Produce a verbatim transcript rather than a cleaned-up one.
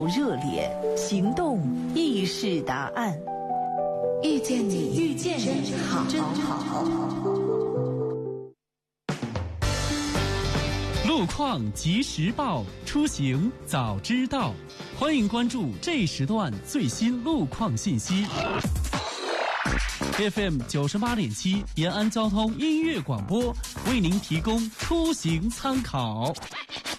热烈，行动亦是答案。遇见你，遇见你，真好，真好。 路况及时报，出行早知道。欢迎关注这时段最新路况信息。F M 九十八点七延安交通音乐广播为您提供出行参考。